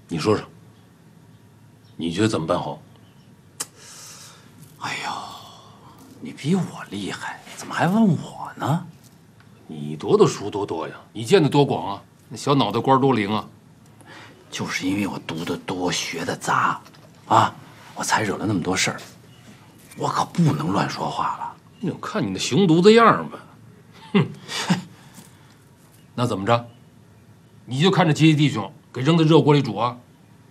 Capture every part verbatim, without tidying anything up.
你说说，你觉得怎么办好？ 哎呦，你比我厉害，怎么还问我呢？ 你多多书多多呀，你见得多广啊，那小脑袋瓜多灵啊。 就是因为我读得多，学得杂，啊，我才惹了那么多事儿。我可不能乱说话了。 我看你那熊犊子样吧，哼！那怎么着？你就看着结义弟兄给扔到热锅里煮啊？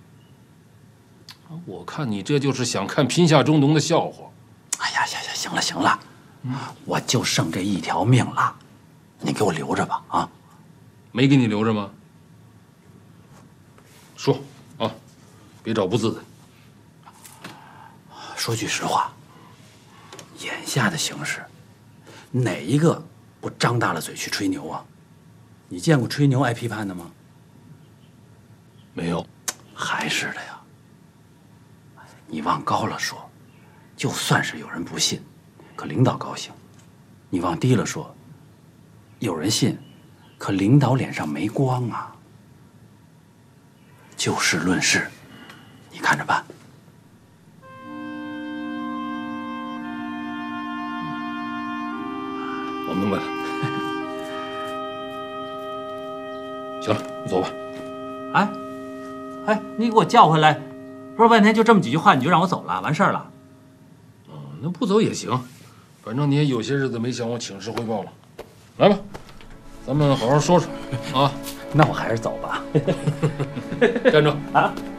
我看你这就是想看贫下中农的笑话。 哎呀呀呀，行了行了，嗯、我就剩这一条命了，你给我留着吧啊！ 没给你留着吗？说啊，别找不字的。 说句实话，眼下的形势，哪一个不张大了嘴去吹牛啊？你见过吹牛挨批判的吗？ 没有， 还是的呀。你往高了说，就算是有人不信，可领导高兴；你往低了说，有人信，可领导脸上没光啊。就事论事，你看着办。 我明白了。行了，你走吧。 哎，哎，你给我叫回来，说半天就这么几句话，你就让我走了，完事儿了？ 哦，那不走也行，反正你也有些日子没向我请示汇报了。来吧，咱们好好说说啊。 那我还是走吧。 站住！ 啊！